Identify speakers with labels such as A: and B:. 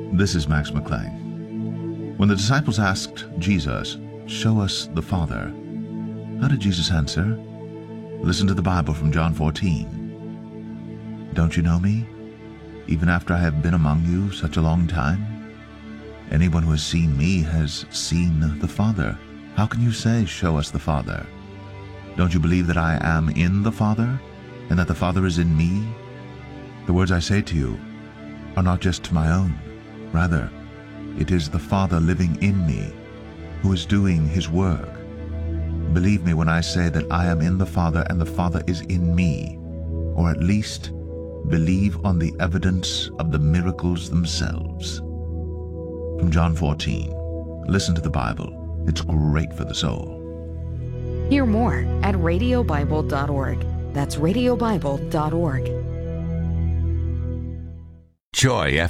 A: This is Max McClain. When the disciples asked Jesus, "Show us the Father," how did Jesus answer? Listen to the Bible from John 14. "Don't you know me, even after I have been among you such a long time? Anyone who has seen me has seen the Father. How can you say, 'Show us the Father'? Don't you believe that I am in the Father, and that the Father is in me? The words I say to you are not just my own. Rather, it is the Father living in me, who is doing his work. Believe me when I say that I am in the Father and the Father is in me, or at least believe on the evidence of the miracles themselves." From John 14. Listen to the Bible. It's great for the soul.
B: Hear more at radiobible.org. That's radiobible.org.
C: Joy